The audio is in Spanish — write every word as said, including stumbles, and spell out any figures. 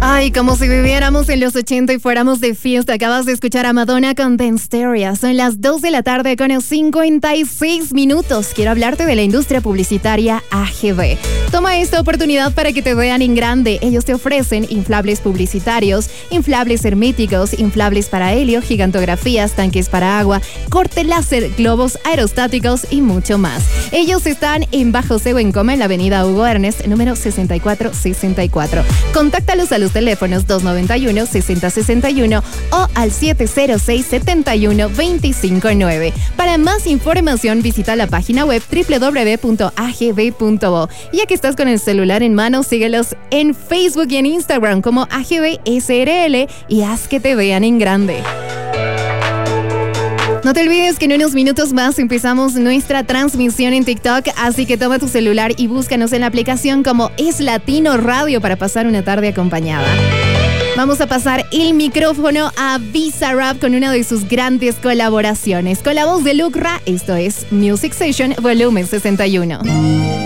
Ay, como si viviéramos en los ochenta y fuéramos de fiesta. Acabas de escuchar a Madonna con Dance-teria. Son las dos de la tarde con cincuenta y seis minutos. Quiero hablarte de la industria publicitaria A G V. Toma esta oportunidad para que te vean en grande. Ellos te ofrecen inflables publicitarios, inflables herméticos, inflables para helio, gigantografías, tanques para agua, corte láser, globos aerostáticos y mucho más. Ellos están en Bajo Cego en Coma, en la avenida Hugo Ernest, número sesenta y cuatro sesenta y cuatro. Contáctalos a los teléfonos dos noventa y uno, sesenta sesenta y uno o al siete cero seis, setenta y uno, veinticinco nueve. Para más información visita la página web doble u doble u doble u punto a g v punto bo. Ya que estás con el celular en mano, síguelos en Facebook y en Instagram como A G V S R L y haz que te vean en grande. No te olvides que en unos minutos más empezamos nuestra transmisión en TikTok, así que toma tu celular y búscanos en la aplicación como Es Latino Radio para pasar una tarde acompañada. Vamos a pasar el micrófono a Bizarrap con una de sus grandes colaboraciones. Con la voz de Lucra, esto es Music Session Volumen sesenta y uno.